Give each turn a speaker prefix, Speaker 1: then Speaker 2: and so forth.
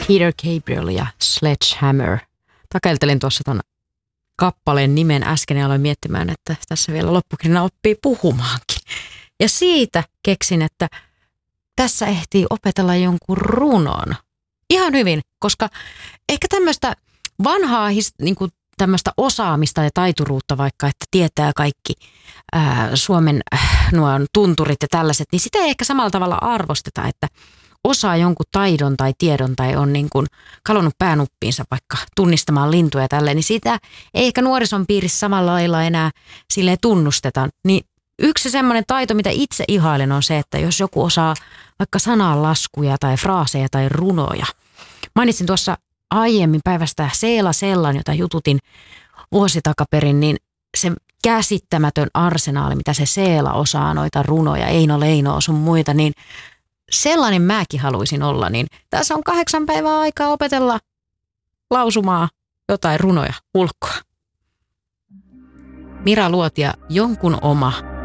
Speaker 1: Peter Gabriel ja Sledgehammer. Takeltelin tuossa ton kappaleen nimen äsken ja aloin miettimään, että tässä vielä loppukirjana oppii puhumaankin. Ja siitä keksin, että tässä ehtii opetella jonkun runon. Ihan hyvin, koska ehkä tämmöistä vanhaa niin kuin tämmöistä osaamista ja taituruutta vaikka, että tietää kaikki Suomen nuo tunturit ja tällaiset, niin sitä ei ehkä samalla tavalla arvosteta, että osaa jonkun taidon tai tiedon tai on niin kuin kalonnut päänuppiinsa vaikka tunnistamaan lintuja ja tälleen, niin sitä ei ehkä nuorison piirissä samalla lailla enää silleen tunnusteta. Niin yksi semmoinen taito, mitä itse ihailen, on se, että jos joku osaa vaikka sananlaskuja tai fraaseja tai runoja. Mainitsin tuossa aiemmin päivästä Seela Sellan, jota jututin vuosi takaperin, niin se käsittämätön arsenaali, mitä se Seela osaa, noita runoja, Eino Leinoa sun muita, niin sellainen mäkin haluaisin olla, niin tässä on 8 päivää aikaa opetella lausumaa jotain runoja ulkoa. Mira Luotia, jonkun oma.